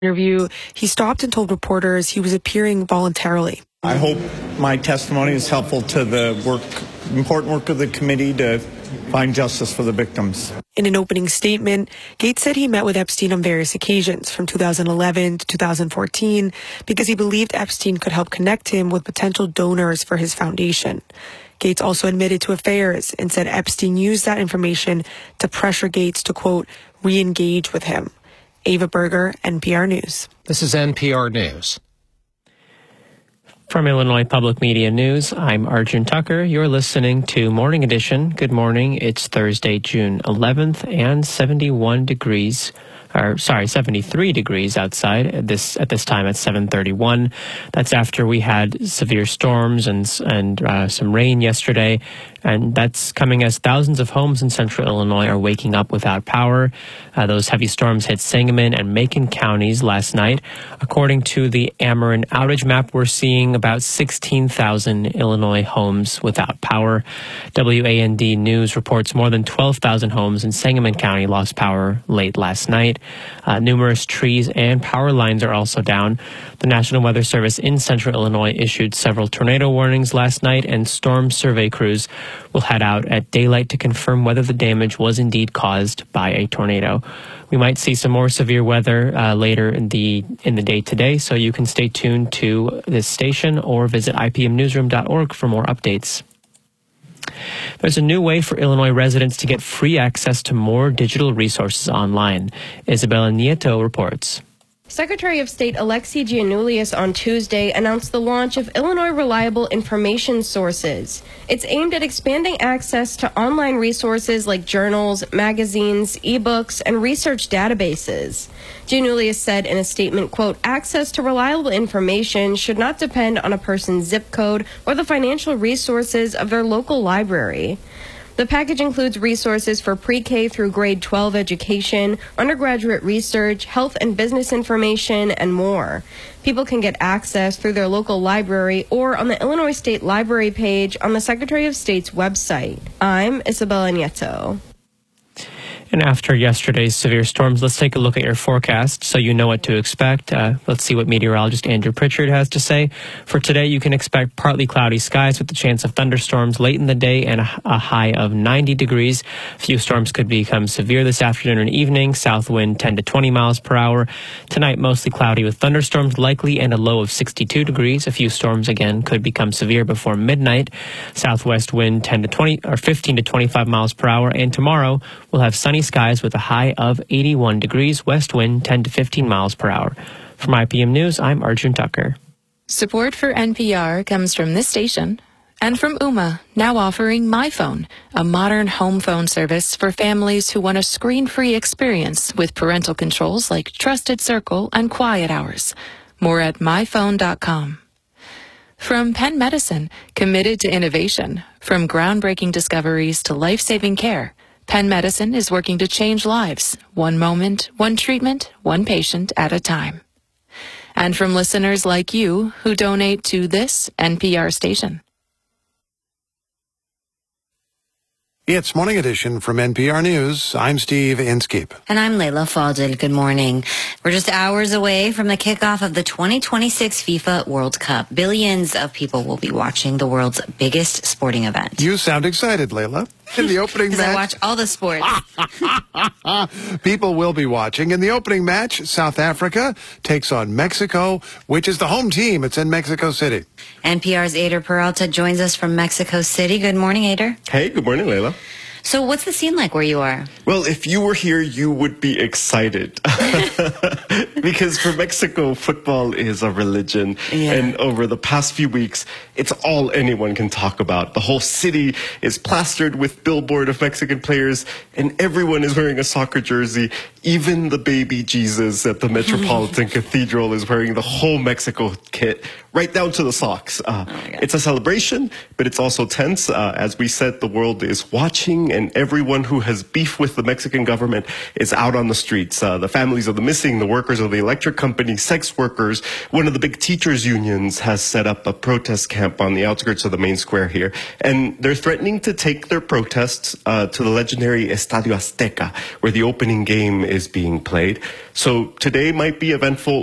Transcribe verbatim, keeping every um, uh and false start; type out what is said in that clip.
interview, he stopped and told reporters he was appearing voluntarily. I hope my testimony is helpful to the work, important work of the committee to find justice for the victims. In an opening statement, Gates said he met with Epstein on various occasions from two thousand eleven to two thousand fourteen because he believed Epstein could help connect him with potential donors for his foundation. Gates also admitted to affairs and said Epstein used that information to pressure Gates to, quote, re-engage with him. Ava Berger, N P R News. This is N P R News. From Illinois Public Media News, I'm Arjun Tucker. You're listening to Morning Edition. Good morning. It's Thursday, June eleventh, and seventy-one degrees, or sorry, seventy-three degrees outside at this at this time at seven thirty-one. That's after we had severe storms and and uh, some rain yesterday, and that's coming as thousands of homes in central Illinois are waking up without power. Uh, those heavy storms hit Sangamon and Macon counties last night. According to the Ameren outage map, we're seeing about sixteen thousand Illinois homes without power. W A N D News reports more than twelve thousand homes in Sangamon County lost power late last night. Uh, numerous trees and power lines are also down. The National Weather Service in central Illinois issued several tornado warnings last night, and storm survey crews will head out at daylight to confirm whether the damage was indeed caused by a tornado. We might see some more severe weather uh, later in the in the day today, so you can stay tuned to this station or visit I P M newsroom dot org for more updates. There's a new way for Illinois residents to get free access to more digital resources online. Isabella Nieto reports. Secretary of State Alexi Giannoulias on Tuesday announced the launch of Illinois Reliable Information Sources. It's aimed at expanding access to online resources like journals, magazines, ebooks, and research databases. Giannoulias said in a statement, quote, access to reliable information should not depend on a person's zip code or the financial resources of their local library. The package includes resources for pre-K through grade twelve education, undergraduate research, health and business information, and more. People can get access through their local library or on the Illinois State Library page on the Secretary of State's website. I'm Isabella Nieto. And after yesterday's severe storms, let's take a look at your forecast so you know what to expect. Uh, let's see what meteorologist Andrew Pritchard has to say. For today, you can expect partly cloudy skies with the chance of thunderstorms late in the day and a, a high of ninety degrees. A few storms could become severe this afternoon and evening. South wind ten to twenty miles per hour. Tonight, mostly cloudy with thunderstorms likely and a low of sixty-two degrees. A few storms again could become severe before midnight. Southwest wind ten to twenty or fifteen to twenty-five miles per hour. And tomorrow, we'll have sunny skies with a high of eighty-one degrees, west wind ten to fifteen miles per hour. From I P M News, I'm Arjun Tucker. Support for N P R comes from this station and from Ooma, now offering MyPhone, a modern home phone service for families who want a screen-free experience with parental controls like Trusted Circle and Quiet Hours. More at my phone dot com. From Penn Medicine, committed to innovation, from groundbreaking discoveries to life-saving care, Penn Medicine is working to change lives, one moment, one treatment, one patient at a time. And from listeners like you who donate to this N P R station. It's Morning Edition from N P R News. I'm Steve Inskeep. And I'm Layla Fadel. Good morning. We're just hours away from the kickoff of the twenty twenty-six FIFA World Cup. Billions of people will be watching the world's biggest sporting event. You sound excited, Layla. In the opening match, I watch all the sports. People will be watching. In the opening match, South Africa takes on Mexico, which is the home team. It's in Mexico City. N P R's Ader Peralta joins us from Mexico City. Good morning, Ader. Hey, good morning, Layla. So what's the scene like where you are? Well, if you were here, you would be excited. Because for Mexico, football is a religion. Yeah. And over the past few weeks, it's all anyone can talk about. The whole city is plastered with billboard of Mexican players, and everyone is wearing a soccer jersey. Even the baby Jesus at the Metropolitan Cathedral is wearing the whole Mexico kit, right down to the socks. Uh, oh it's a celebration, but it's also tense. Uh, as we said, the world is watching, and everyone who has beef with the Mexican government is out on the streets. Uh, the families of the missing, the workers of the electric company sex workers, one of the big teachers unions has set up a protest camp on the outskirts of the main square here. And they're threatening to take their protests uh, to the legendary Estadio Azteca, where the opening game is being played. So today might be eventful